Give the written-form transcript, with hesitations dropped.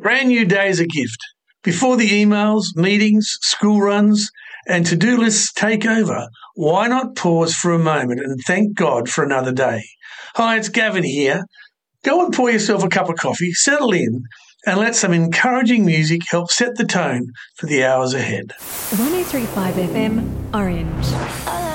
Brand new day is a gift. Before the emails, meetings, school runs, and to-do lists take over, why not pause for a moment and thank God for another day? Hi, it's Gavin here. Go and pour yourself a cup of coffee, settle in, and let some encouraging music help set the tone for the hours ahead. 103.5 FM, Orange.